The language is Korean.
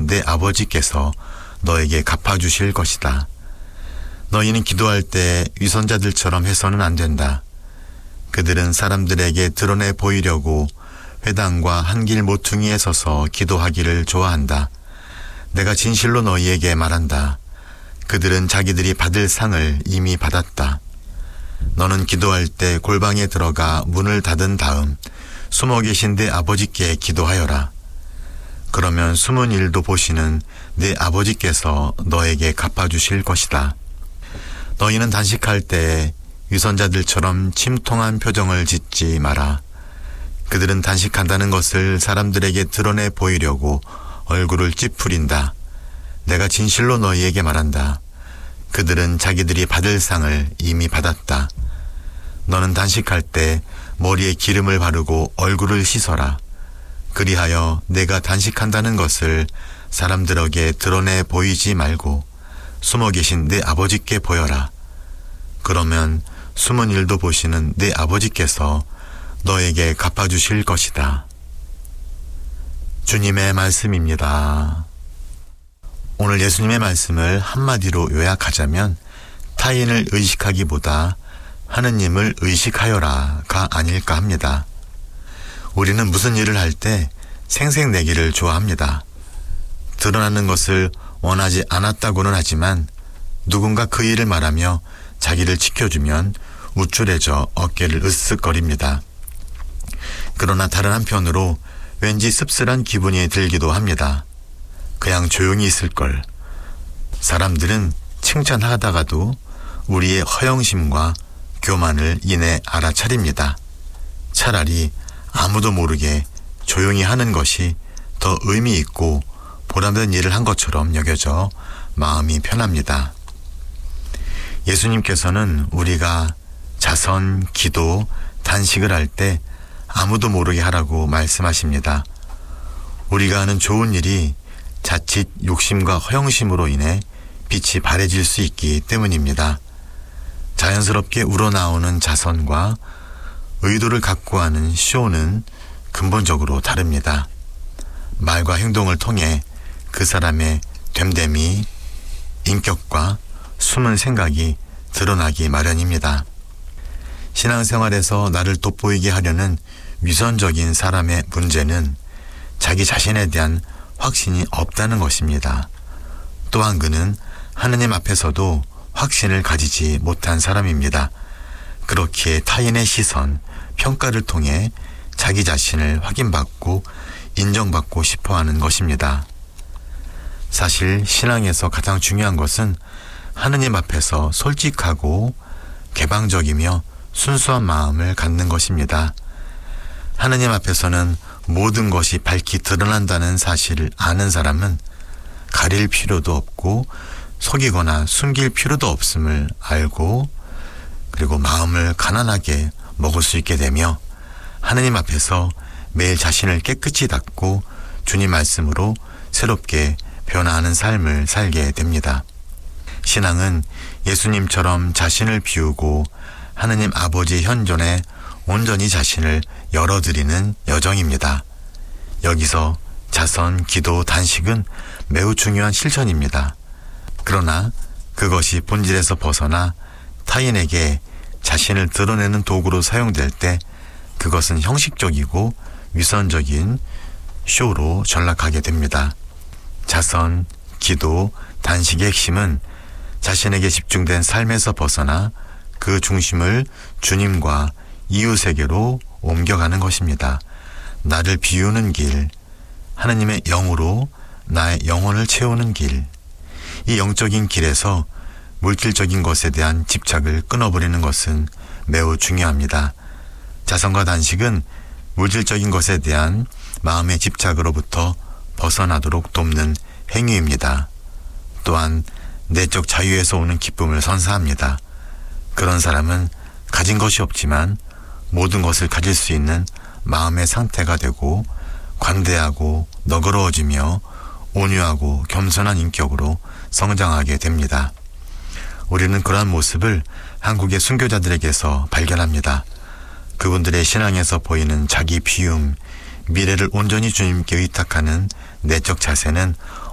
계신 내 아버지께서 너에게 갚아주실 것이다. 너희는 기도할 때 위선자들처럼 해서는 안 된다. 그들은 사람들에게 드러내 보이려고 회당과 한길 모퉁이에 서서 기도하기를 좋아한다. 내가 진실로 너희에게 말한다. 그들은 자기들이 받을 상을 이미 받았다. 너는 기도할 때 골방에 들어가 문을 닫은 다음 숨어 계신 내 아버지께 기도하여라. 그러면 숨은 일도 보시는 내 아버지께서 너에게 갚아주실 것이다. 너희는 단식할 때 위선자들처럼 침통한 표정을 짓지 마라. 그들은 단식한다는 것을 사람들에게 드러내 보이려고 얼굴을 찌푸린다. 내가 진실로 너희에게 말한다. 그들은 자기들이 받을 상을 이미 받았다. 너는 단식할 때 머리에 기름을 바르고 얼굴을 씻어라. 그리하여 내가 단식한다는 것을 사람들에게 드러내 보이지 말고 숨어 계신 내 아버지께 보여라. 그러면 숨은 일도 보시는 내 아버지께서 너에게 갚아주실 것이다. 주님의 말씀입니다. 오늘 예수님의 말씀을 한마디로 요약하자면 타인을 의식하기보다 하느님을 의식하여라가 아닐까 합니다. 우리는 무슨 일을 할 때 생색내기를 좋아합니다. 드러나는 것을 원하지 않았다고는 하지만 누군가 그 일을 말하며 자기를 지켜주면 우쭐해져 어깨를 으쓱거립니다. 그러나 다른 한편으로 왠지 씁쓸한 기분이 들기도 합니다. 그냥 조용히 있을 걸. 사람들은 칭찬하다가도 우리의 허영심과 교만을 이내 알아차립니다. 차라리 아무도 모르게 조용히 하는 것이 더 의미 있고 보람된 일을 한 것처럼 여겨져 마음이 편합니다. 예수님께서는 우리가 자선, 기도, 단식을 할 때 아무도 모르게 하라고 말씀하십니다. 우리가 하는 좋은 일이 자칫 욕심과 허영심으로 인해 빛이 바래질 수 있기 때문입니다. 자연스럽게 우러나오는 자선과 의도를 갖고 하는 쇼는 근본적으로 다릅니다. 말과 행동을 통해 그 사람의 됨됨이, 인격과 숨은 생각이 드러나기 마련입니다. 신앙생활에서 나를 돋보이게 하려는 위선적인 사람의 문제는 자기 자신에 대한 확신이 없다는 것입니다. 또한 그는 하느님 앞에서도 확신을 가지지 못한 사람입니다. 그렇게 타인의 시선, 평가를 통해 자기 자신을 확인받고 인정받고 싶어하는 것입니다. 사실 신앙에서 가장 중요한 것은 하느님 앞에서 솔직하고 개방적이며 순수한 마음을 갖는 것입니다. 하느님 앞에서는 모든 것이 밝히 드러난다는 사실을 아는 사람은 가릴 필요도 없고 속이거나 숨길 필요도 없음을 알고 그리고 마음을 가난하게 먹을 수 있게 되며 하느님 앞에서 매일 자신을 깨끗이 닦고 주님 말씀으로 새롭게 변화하는 삶을 살게 됩니다. 신앙은 예수님처럼 자신을 비우고 하느님 아버지 현존에 온전히 자신을 열어드리는 여정입니다. 여기서 자선, 기도, 단식은 매우 중요한 실천입니다. 그러나 그것이 본질에서 벗어나 타인에게 자신을 드러내는 도구로 사용될 때 그것은 형식적이고 위선적인 쇼로 전락하게 됩니다. 자선, 기도, 단식의 핵심은 자신에게 집중된 삶에서 벗어나 그 중심을 주님과 이웃에게로 옮겨가는 것입니다. 나를 비우는 길, 하느님의 영으로 나의 영혼을 채우는 길, 이 영적인 길에서 물질적인 것에 대한 집착을 끊어버리는 것은 매우 중요합니다. 자선과 단식은 물질적인 것에 대한 마음의 집착으로부터 벗어나도록 돕는 행위입니다. 또한 내적 자유에서 오는 기쁨을 선사합니다. 그런 사람은 가진 것이 없지만 모든 것을 가질 수 있는 마음의 상태가 되고 관대하고 너그러워지며 온유하고 겸손한 인격으로 성장하게 됩니다. 우리는 그러한 모습을 한국의 순교자들에게서 발견합니다. 그분들의 신앙에서 보이는 자기 비움, 미래를 온전히 주님께 의탁하는 내적 자세는